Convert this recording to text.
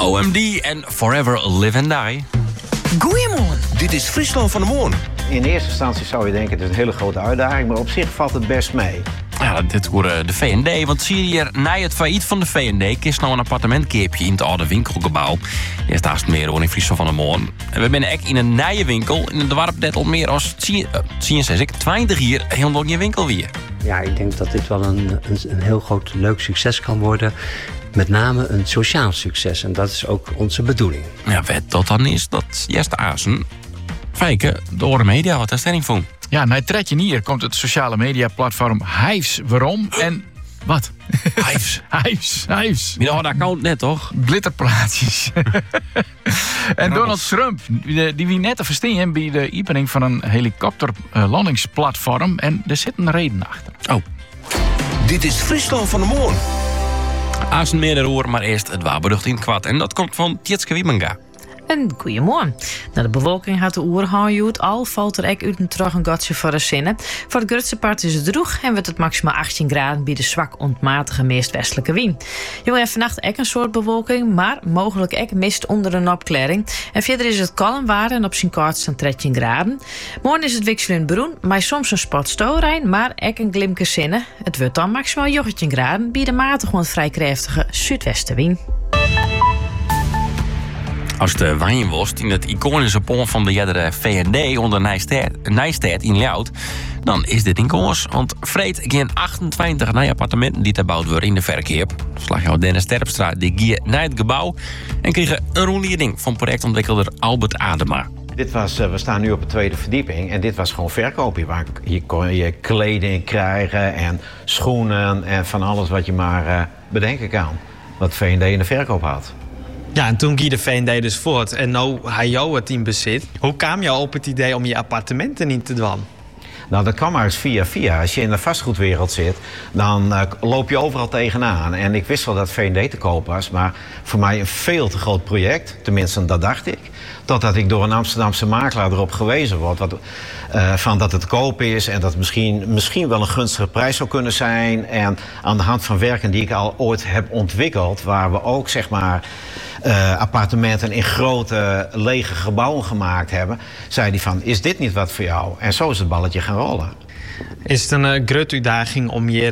OMD en Forever Live and Die. Goeiemorgen. Dit is Friesland van de Morgen. In eerste instantie zou je denken, het is een hele grote uitdaging, maar op zich valt het best mee. Ja, dit horen de V&D, want zie je hier na het failliet van de V&D... kiest nou een appartementkeepje in het oude winkelgebouw. Die is daar meer hoor in Friesland van de Morgen. En we zijn echt in een nieuwe winkel. In het dorp net al meer als 20 hier helemaal in winkel weer. Ja, ik denk dat dit wel een heel groot leuk succes kan worden. Met name een sociaal succes. En dat is ook onze bedoeling. Ja, wat dat dan is, dat Jeste Azen... Fijke, de Ore Media had daar stelling van. Ja, na Tredje hier komt het sociale media-platform Hives waarom. En wat? Hives. Je had dat account net, toch? Glitterplaatjes. En Donald Trump, die wie net te verstaan bij de opening van een helikopterlandingsplatform. En er zit een reden achter. Oh. Dit is Friesland van de Morgen. Azen meer erover, maar eerst het waarberucht in het kwad. En dat komt van Tjitske Wiemenga. En goeiemorgen. Na de bewolking had de oerhanjoet al valt er ook uit een terug een gotje voor de zinnen. Voor het grootste part is het droeg en wordt het maximaal 18 graden bij de zwak ontmatige meest westelijke wind. Jongen, en vannacht ook een soort bewolking, maar mogelijk ook mist onder een opklaring. En verder is het kalm waar en op zijn kortst een 13 graden. Morgen is het wisselend bruin, maar soms een spot stoorijn, maar ook een glimke zinnen. Het wordt dan maximaal 18 graden bij de matig want vrij krachtige zuidwestenwind. Als de Wijnworst in het iconische pont van de jerdere V&D onder Nijstad in Ljout, dan is dit in koers. Want vreed geen 28 nieuwe appartementen die te bouwd worden in de verkeer. Slagjouw Dennis Terpstra die gier naar het gebouw en kregen een rondleiding van projectontwikkelaar Albert Adema. We staan nu op de tweede verdieping en dit was gewoon verkoop. Hier kon je kleding krijgen en schoenen en van alles wat je maar bedenken kan. Wat V&D in de verkoop had. Ja, en toen ging de V&D dus voort. En nu hij jou het in bezit. Hoe kwam je op het idee om je appartementen in te dwan? Nou, dat kwam maar eens via. Als je in de vastgoedwereld zit, dan loop je overal tegenaan. En ik wist wel dat V&D te koop was, maar voor mij een veel te groot project. Tenminste, dat dacht ik. Totdat ik door een Amsterdamse makelaar erop gewezen word. Van dat het te koop is en dat het misschien wel een gunstige prijs zou kunnen zijn. En aan de hand van werken die ik al ooit heb ontwikkeld, waar we ook zeg maar appartementen in grote lege gebouwen gemaakt hebben, zei hij van, is dit niet wat voor jou? En zo is het balletje gaan rollen. Is het een grote uitdaging om je